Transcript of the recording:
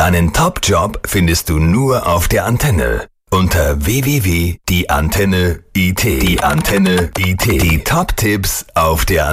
Deinen Top-Job findest du nur auf der Antenne. Unter www.dieantenne.it. Die Top-Tipps auf der Antenne.